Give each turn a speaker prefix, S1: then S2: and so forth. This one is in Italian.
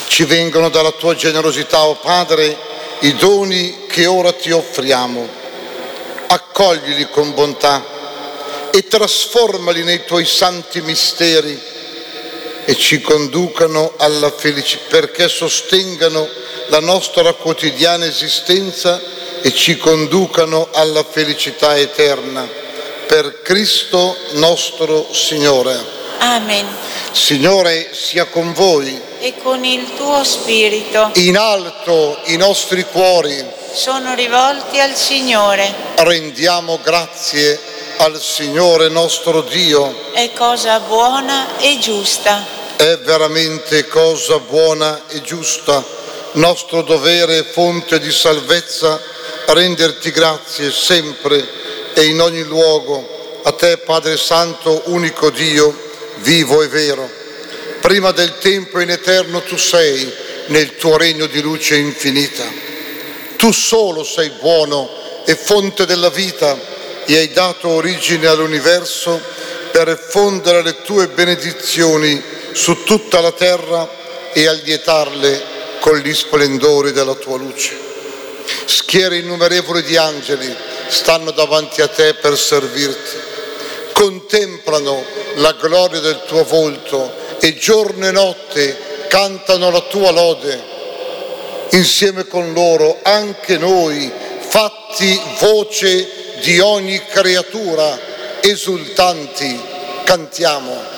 S1: Ci vengono dalla tua generosità, o Padre, i doni che ora ti offriamo. Accoglili con bontà e trasformali nei tuoi santi misteri e ci conducano alla felicità, perché sostengano la nostra quotidiana esistenza e ci conducano alla felicità eterna. Per Cristo nostro Signore.
S2: Amen.
S1: Signore sia con voi.
S2: E con il tuo spirito.
S1: In alto i nostri cuori
S2: Sono rivolti al Signore.
S1: rendiamo grazie al Signore nostro Dio.
S2: È cosa buona e giusta.
S1: È veramente cosa buona e giusta, nostro dovere e fonte di salvezza, renderti grazie sempre e in ogni luogo, a te Padre Santo, unico Dio, vivo e vero. Prima del tempo in eterno tu sei, nel tuo regno di luce infinita. Tu solo sei buono e fonte della vita e hai dato origine all'universo per effondere le tue benedizioni su tutta la terra e allietarle con gli splendori della tua luce. Schiere innumerevoli di angeli stanno davanti a te per servirti. Contemplano la gloria del tuo volto e giorno e notte cantano la tua lode. Insieme con loro anche noi, fatti voce di ogni creatura, esultanti, cantiamo.